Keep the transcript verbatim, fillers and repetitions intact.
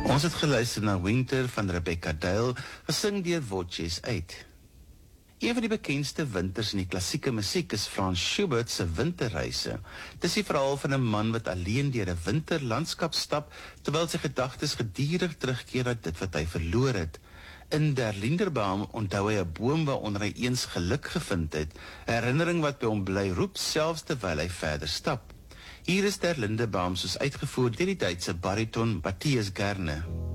Ons het geluister na Winter van Rebecca Dale, gesing deur Wojciech uit. Een van die bekendste winters in die klassieke musiek is Franz Schubert se Winterreise. Dis die verhaal van 'n man wat alleen deur 'n winterlandskap stap, terwyl sy gedagtes gedurig terugkeer na dit wat hy verloor het. In Der Linderbaum onthou hy 'n boom waaronder hy eens geluk gevind het, 'n herinnering wat by hom bly roep selfs terwyl hy verder stap. Hier is Der Linderbaum soos uitgevoer deur die Duitse bariton Matthias Gerne.